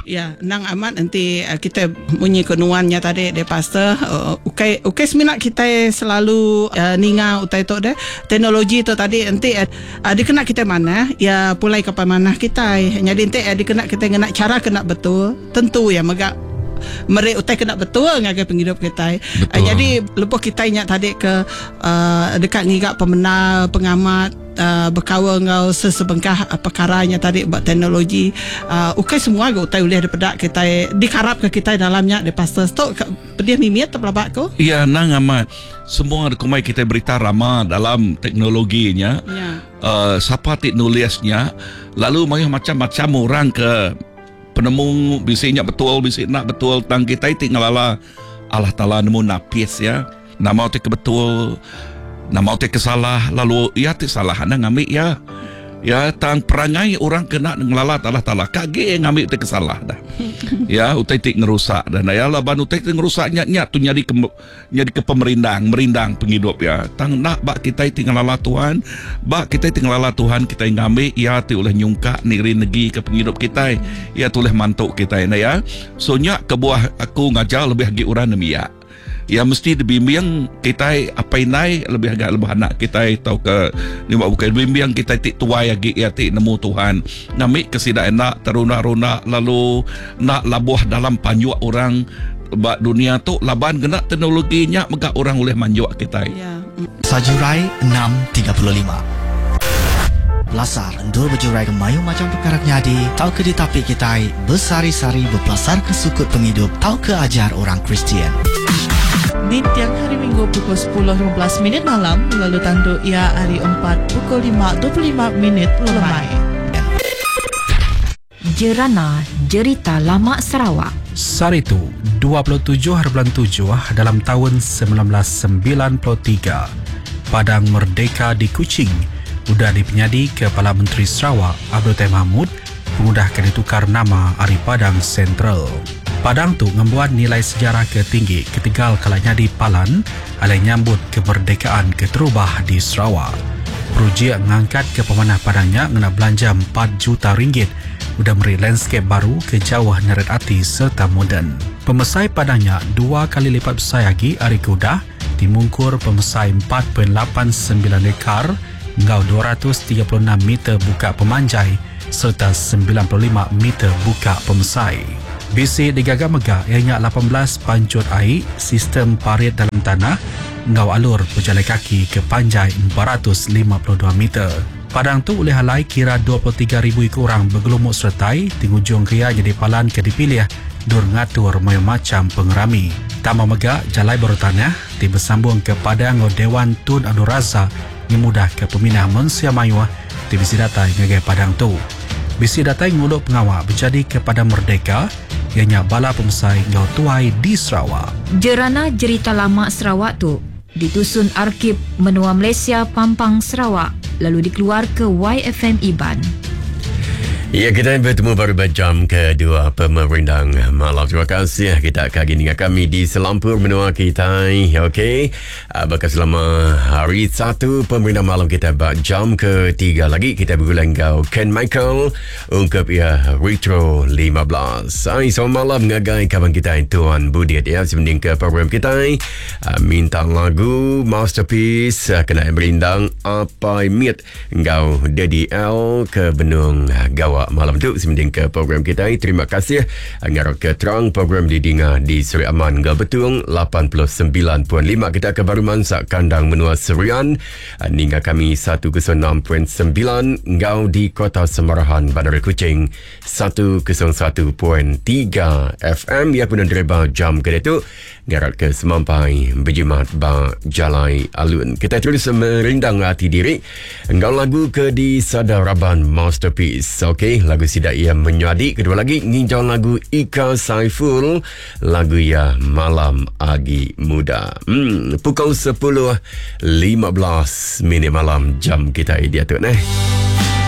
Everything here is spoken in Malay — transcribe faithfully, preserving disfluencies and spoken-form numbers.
Ya, nang amat nanti uh, kita bunyi kenuannya tadi de pastor uh, ukai ukai seminat kita selalu uh, ninga utai tu deh teknologi tu tadi nanti uh, dikena kita mana ya pulai kapan mana kita jadi nanti uh, dikena kita kena cara kena betul tentu ya megak mereka utai kena betul ngagai penghidup kita. Uh, jadi lepas kita ingat tadi ke uh, dekat ngigak pemenang pengamat uh, berkawa ngau sesebengkah uh, perkaranya tadi buat teknologi uh, ukai semua ke utai boleh daripada kita dikarap ke kita dalamnya de pastor stok dia mimiat terlabak ko. Iya nang amat semua kumai kita berita ramah dalam teknologinya. Ya. Uh, siapa teknologisnya lalu macam-macam orang ke penemu bisanya betul, bisa nak betul tang kita tinggal Allah Allah Taala nemu napis ya. Nama otek betul, nama otek kesalah, lalu ya ti salah anda ngambil ya. Ya tang perangai orang kena ngelalat Allah Taala kage ngambil otek kesalah dah. Ya utai tik ngerusak dan ya laban utai tik ngerusak nyat tu nyadi ke nyadi ke pemerindang, merindang penghidup ya. Tang nak bak kita tinggal Allah Tuhan, bak kita tinggal Allah Tuhan kita ngambil ya ti oleh nyungka negeri negi ke penghidup kita. Ya tu oleh mantuk kita ya. So nyak ke buah aku ngajar lebih lagi orang demi ya. Ya mesti dibimbing kita apa inai lebih agak lebih anak kita tahu ke ni bukan bimbing kita tik tuai lagi ya tik nemu Tuhan ngamik kesida enak teruna-runa lalu nak labuh dalam panjuak orang bak dunia tu laban kena teknologinya maka orang boleh manjuak kita. Ya. Sajurai enam tiga puluh lima Lasar endul berjurai kemayu macam perkara nyadi tahu ke di tapi kita bersari-sari berpelasar ke sukut penghidup tahu ke ajar orang Kristian. Di tiang hari Minggu pukul sepuluh lima belas minit malam lalu tanduk ia hari empat pukul lima dua puluh lima minit lemai. Jerana Jerita Lama Sarawak. Saritu dua puluh tujuh hari bulan tujuh dalam tahun seribu sembilan ratus sembilan puluh tiga Padang Merdeka di Kuching sudah dipenyadi Kepala Menteri Sarawak Abdul Tahir Mahmud mengudahkan ditukar nama Hari Padang Sentral. Padang tu membuat nilai sejarah ketinggi ketiga kalanya di Palan alai nyambut kemerdekaan keterubah di Sarawak. Projek mengangkat ke pemanah Padangnya mengena belanja empat juta ringgit sudah beri landscape baru ke jauh neret ati serta moden. Pemesai Padangnya dua kali lipat besar lagi hari kuda dimungkur pemesai empat perpuluhan lapan sembilan ekar ngau dua ratus tiga puluh enam meter buka pemanjai serta sembilan puluh lima meter buka pemesai. B C digagah megah ianya lapan belas pancut air sistem parit dalam tanah ngau alur berjalan kaki ke panjai empat ratus lima puluh dua meter. Padang tu oleh halai kira dua puluh tiga ribu ikut orang bergelumuk sertai di hujung kria jadi palan ke dipilih dur ngatur macam pengerami. Tama megah jalai bertanah di bersambung ke Padang Dewan Tun Anu Raza yang mudah ke peminah Mensia Mayuah di bisi datai ngagai Padang tu. Bisi datai nguluk pengawal berjadi kepada Merdeka ianya bala pemesai ngau tuai di Sarawak. Jerana Jerita Lama Sarawak tu ditusun Arkib Menua Malaysia Pampang Sarawak lalu dikeluar ke Y F M Iban. Ya, kita bertemu baru jam kedua pemerindang malam. Terima kasih. Kita akan dengan kami di Selampur Menua kita. Okey. Bekas selama hari satu pemerindang malam kita buat jam ketiga lagi. Kita berulang kau Ken Michael ungkap ia Retro lima belas. Hai, selamat malam ngagai kawan kita Tuan Budiat ya. Sebelum ke program kita minta lagu Masterpiece kena berindang apa imit ngau D D L ke Benung Gawak malam tu sebelum ke program kita. Terima kasih ngarok ke terang program didengar di Seri Aman Gau Betung lapan puluh sembilan perpuluhan lima. Kita ke baru mansak kandang menua Serian hingga kami seratus enam perpuluhan sembilan Gau di Kota Semarahan Bandar Kuching seratus satu perpuluhan tiga F M. Ya pun dereba jam kedua tu ngarok ke semampai berjimat ba jalai alun. Kita terus merindang hati diri Gau lagu ke di Sadaraban Masterpiece. Okey, lagu sidak ia menyadi. Kedua lagi nginjau lagu Ika Saiful, lagu ya Malam Agi Muda. Hmm, pukul sepuluh lima belas minit malam jam kita dia tu eh.